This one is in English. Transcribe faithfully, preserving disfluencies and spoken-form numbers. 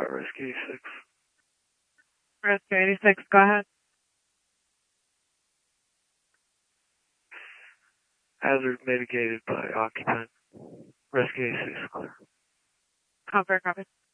Rescue eighty-six. Rescue eighty-six, go ahead. Hazard mitigated by occupant. Rescue eighty-six, clear. Confirm, copy.